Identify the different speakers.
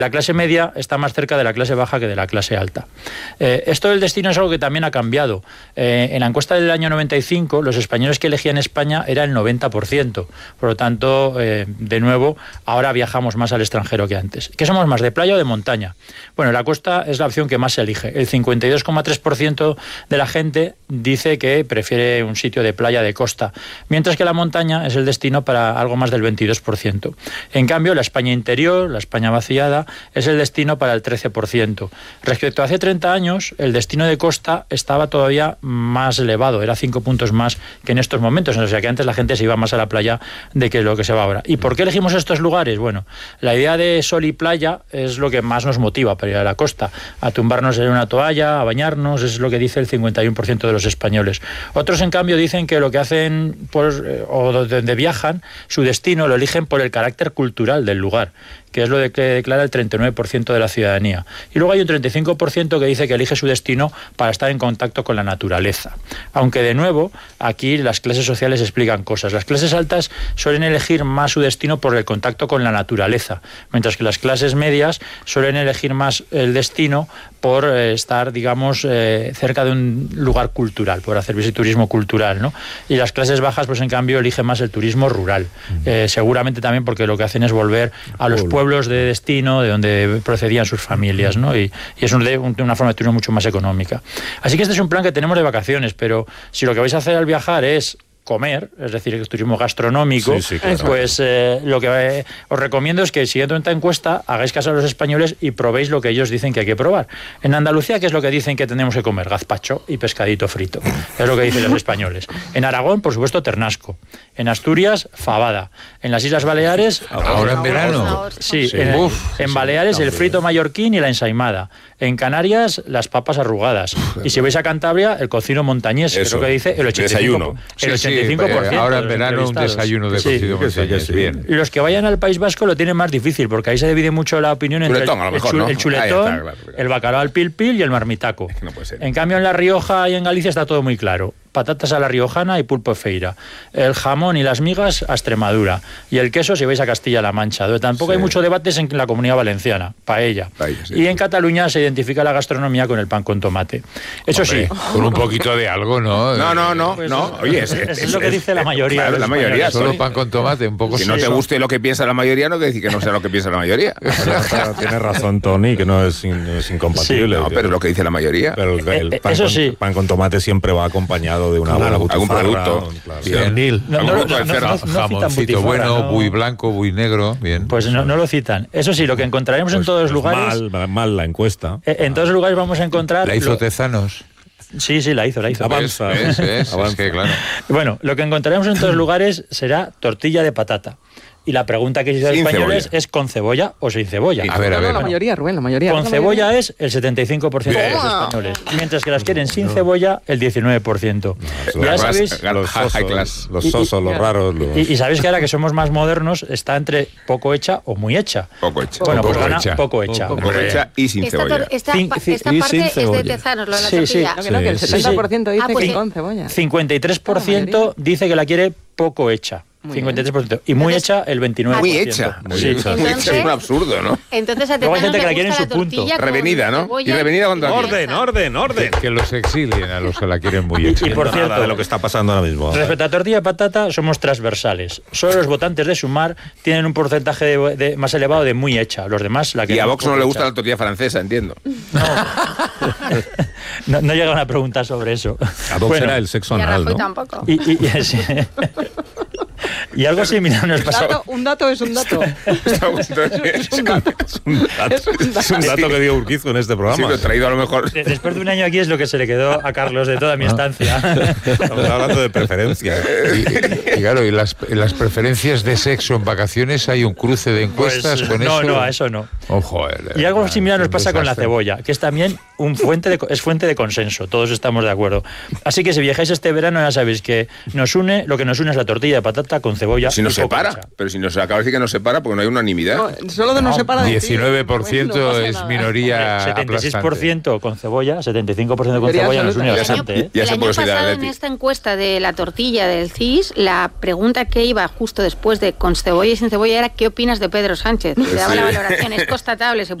Speaker 1: La clase media está más cerca de la clase baja que de la clase alta. Esto del destino es algo que también ha cambiado. En la encuesta del año 95, los españoles que elegían España era el 90%. Por lo tanto, de nuevo, ahora viajamos más al extranjero que antes. ¿Qué somos más, de playa o de montaña? Bueno, la costa es la opción que más se elige. El 52,3% de la gente dice que prefiere un sitio de playa, de costa, mientras que la montaña es el destino para algo más del 22%. En cambio, la España interior, la España vaciada, es el destino para el 13%. Respecto a hace 30 años, el destino de costa estaba todavía más elevado, era 5 puntos más que en estos momentos, o sea que antes la gente se iba más a la playa de que lo que se va ahora. ¿Y por qué elegimos estos lugares? Bueno, la idea de sol y playa es lo que más nos motiva para ir a la costa, a tumbarnos en una toalla, a bañarnos, es lo que dice el 51% de los españoles. Otros, en cambio, dicen que lo que hacen o donde viajan, su destino lo eligen por el carácter cultural del lugar, que es lo que declara el 39% de la ciudadanía. Y luego hay un 35% que dice que elige su destino para estar en contacto con la naturaleza. Aunque, de nuevo, aquí las clases sociales explican cosas. Las clases altas suelen elegir más su destino por el contacto con la naturaleza, mientras que las clases medias suelen elegir más el destino por estar, digamos, cerca de un lugar cultural, por hacer visiturismo cultural, ¿no? Y las clases bajas, pues en cambio, eligen más el turismo rural. Seguramente también porque lo que hacen es volver a los pueblos de destino de donde procedían sus familias, ¿no? Y es una forma de turismo mucho más económica. Así que este es un plan que tenemos de vacaciones, pero si lo que vais a hacer al viajar es comer, es decir, el turismo gastronómico, claro, pues lo que os recomiendo es que, siguiendo esta encuesta, hagáis caso a los españoles y probéis lo que ellos dicen que hay que probar. En Andalucía, ¿qué es lo que dicen que tenemos que comer? Gazpacho y pescadito frito. Es lo que dicen los españoles. En Aragón, por supuesto, ternasco. En Asturias, fabada. En las Islas Baleares...
Speaker 2: Ahora en verano.
Speaker 1: Sí, en Baleares, el frito mallorquín y la ensaimada. En Canarias, las papas arrugadas. Y si vais a Cantabria, el cocido montañés, que es lo que dice el 85%.
Speaker 3: Desayuno.
Speaker 1: El 85%.
Speaker 2: Ahora en verano un desayuno de cocido montañés. Bien.
Speaker 1: Y los que vayan al País Vasco lo tienen más difícil, porque ahí se divide mucho la opinión entre el chuletón, el bacalao al pil pil y el marmitaco. Es que no puede ser. En cambio, en La Rioja y en Galicia está todo muy claro. Patatas a la riojana y pulpo feira. El jamón y las migas a Extremadura. Y el queso si vais a Castilla-La Mancha. Donde tampoco hay mucho debates en la Comunidad Valenciana. Paella. Y en Cataluña se identifica la gastronomía con el pan con tomate. Eso sí.
Speaker 2: Con un poquito de algo, ¿no?
Speaker 3: No.
Speaker 1: Pues
Speaker 3: Oye,
Speaker 1: es lo que dice la mayoría.
Speaker 3: Claro, la mayoría.
Speaker 2: Solo pan con tomate, un poco.
Speaker 3: Si no te guste lo que piensa la mayoría, no quiere decir que no sea lo que piensa la mayoría.
Speaker 4: Pero tiene razón Tony, que no es incompatible.
Speaker 3: Sí, no, pero es lo que dice la mayoría.
Speaker 4: Pero el pan con tomate siempre va acompañado de una buena butifarra.
Speaker 3: Algún producto.
Speaker 2: Bien. Jamoncito bueno, buey blanco, buey negro. Bien.
Speaker 1: Pues no lo citan. Eso sí, lo que encontraremos en todos los lugares...
Speaker 4: Mal la encuesta.
Speaker 1: En todos los lugares vamos a encontrar...
Speaker 2: ¿La hizo Tezanos?
Speaker 1: Sí, la hizo.
Speaker 4: Avanza.
Speaker 2: Es que claro.
Speaker 1: Bueno, lo que encontraremos en todos los lugares será tortilla de patata. Y la pregunta que se hizo a los españoles es ¿con cebolla o sin cebolla?
Speaker 2: A ver.
Speaker 5: La mayoría, Rubén, la mayoría.
Speaker 1: Con cebolla es el 75% de los españoles. Mientras que las quieren sin cebolla, el 19%. Ya sabéis...
Speaker 4: Los sosos, los raros...
Speaker 1: Y sabéis que ahora que somos más modernos, está entre poco hecha o muy hecha.
Speaker 3: Poco hecha.
Speaker 1: Bueno, pues gana poco hecha.
Speaker 3: Poco hecha y sin cebolla.
Speaker 6: Esta parte es de Tezanos, lo de la tortilla.
Speaker 5: Que el 70% dice que con cebolla.
Speaker 1: 53% dice que la quiere poco hecha. 53%. Y muy hecha, el 29%.
Speaker 3: Muy hecha. Es un absurdo, ¿no?
Speaker 6: Entonces, a
Speaker 1: Luego hay gente que la quiere en
Speaker 6: gusta
Speaker 1: su
Speaker 6: la
Speaker 1: punto.
Speaker 6: tortilla con
Speaker 3: Revenida, ¿no?
Speaker 6: cebolla
Speaker 3: Y revenida contra
Speaker 4: orden.
Speaker 2: Que los exilien a los que la quieren muy hecha.
Speaker 1: Y por cierto,
Speaker 4: de lo que está pasando ahora mismo.
Speaker 1: Respecto a tortilla de patata, somos transversales. Solo los votantes de Sumar tienen un porcentaje más elevado de muy hecha. Los demás la quieren.
Speaker 3: Y a Vox no le gusta la tortilla francesa, entiendo.
Speaker 1: No llegaron a preguntar sobre eso.
Speaker 4: A Vox era el sexo anal, ¿no?
Speaker 6: Tampoco.
Speaker 1: Y algo similar nos pasó.
Speaker 5: Un dato es un dato.
Speaker 4: Es un dato que dio Urquizo en este programa.
Speaker 3: Sí, lo he traído a lo mejor.
Speaker 1: Después de un año aquí es lo que se le quedó a Carlos de toda mi estancia.
Speaker 4: Estamos hablando de preferencias.
Speaker 2: Y claro, en las preferencias de sexo en vacaciones hay un cruce de encuestas
Speaker 1: pues,
Speaker 2: con eso.
Speaker 1: No, a eso no.
Speaker 2: Ojo.
Speaker 1: Y algo similar nos pasa con la cebolla, que es también es fuente de consenso, todos estamos de acuerdo. Así que si viajáis este verano ya sabéis que lo que nos une es la tortilla de patata con cebolla.
Speaker 3: Si nos separa, pero si nos acaba de decir que nos separa porque no hay unanimidad.
Speaker 5: No, solo de nos separa de
Speaker 2: 19% es minoría
Speaker 1: 76% con cebolla, 75% con cebolla nos une bastante.
Speaker 6: El año pasado en esta encuesta de la tortilla del CIS, la pregunta que iba justo después de con cebolla y sin cebolla era ¿qué opinas de Pedro Sánchez? Te daba la valoración, es constatable.